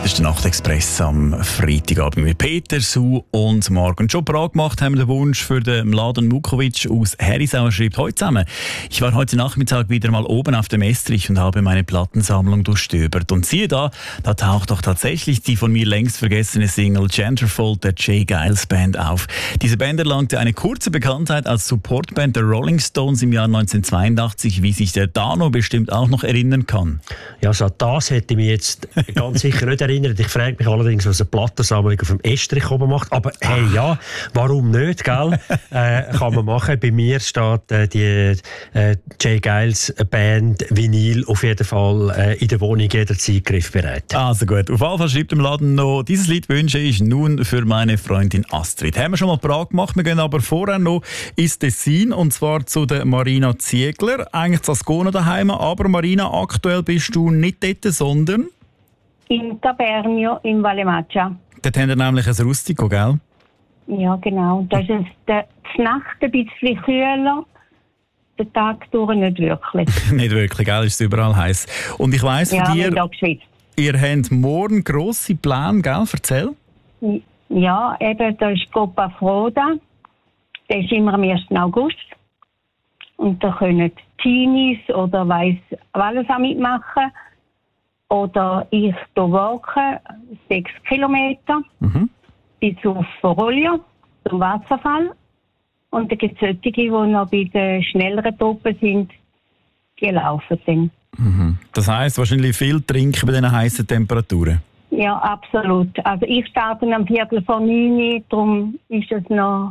Das ist der Nachtexpress am Freitagabend mit Peter, Sue und Marc. Und schon Prag gemacht haben wir den Wunsch für den Mladen Mukovic aus Herisau. Er schreibt heute zusammen: Ich war heute Nachmittag wieder mal oben auf dem Estrich und habe meine Plattensammlung durchstöbert. Und siehe da taucht doch tatsächlich die von mir längst vergessene Single Genderfold der Jay Giles Band auf. Diese Band erlangte eine kurze Bekanntheit als Supportband der Rolling Stones im Jahr 1982, wie sich der Dano bestimmt auch noch erinnern kann. Ja, also das hätte ich mich jetzt ganz sicher nicht erinnert. Ich frage mich allerdings, was eine Plattensammlung auf dem Estrich oben macht. Aber hey, ja, warum nicht, gell? Kann man machen. Bei mir steht die Jay Giles Band Vinyl auf jeden Fall in der Wohnung jederzeit griffbereit. Also gut, auf jeden Fall schreibt im Laden noch: Dieses Lied wünsche ich nun für meine Freundin Astrid. Haben wir schon mal Prag gemacht, wir gehen aber vorher noch ins Tessin, und zwar zu der Marina Ziegler. Eigentlich zu Ascona daheim, aber Marina, aktuell bist du nicht dort, sondern in Tabernio in Vallemaggia. Dort haben wir nämlich ein Rustico, gell? Ja, genau. Das ist die Nacht ein bisschen kühler, der Tag durch nicht wirklich. Nicht wirklich, gell? Ist überall heiß. Und ich weiss von dir, ihr habt morgen grosse Pläne, gell? Erzähl. Ja, eben, da ist Copa Froda. Der ist immer am 1. August. Und da können Teenies oder weiss alles auch mitmachen. Oder ich hier walken, 6 Kilometer bis auf Foroglio, zum Wasserfall. Und dann gibt es solche, die noch bei den schnelleren Truppen sind, die laufen dann. Das heisst, wahrscheinlich viel trinken bei diesen heißen Temperaturen? Ja, absolut. Also ich starte am 8:45, darum ist es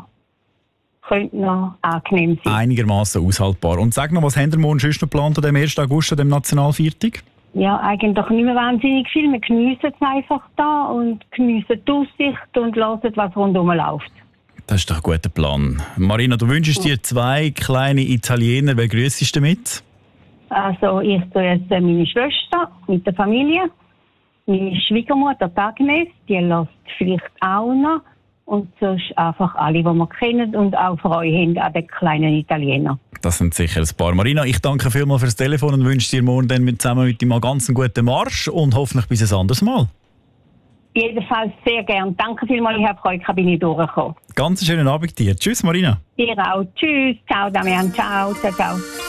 könnte noch angenehm sein. Einigermaßen aushaltbar. Und sag noch, was haben wir morgen sonst noch geplant an dem 1. August, an dem Nationalviertag? Ja, eigentlich nicht mehr wahnsinnig viel. Wir geniessen es einfach da und geniessen die Aussicht und hören, was rundherum läuft. Das ist doch ein guter Plan. Marina, du wünschst dir 2 kleine Italiener. Wer grüssest du mit? Also ich grüße meine Schwester mit der Familie, meine Schwiegermutter Agnes, die lässt vielleicht auch noch. Und sonst einfach alle, die wir kennen und auch Freude haben an den kleinen Italiener. Das sind sicher ein paar. Marina, ich danke vielmals fürs Telefon und wünsche dir morgen dann zusammen mit dir mal ganz einen guten Marsch und hoffentlich bis ein anderes Mal. Jedenfalls sehr gern. Danke vielmals, ich habe Freude, bin ich durchgekommen. Ganz einen schönen Abend dir. Tschüss, Marina. Dir auch. Tschüss. Ciao, Damian. Ciao. Ciao, ciao.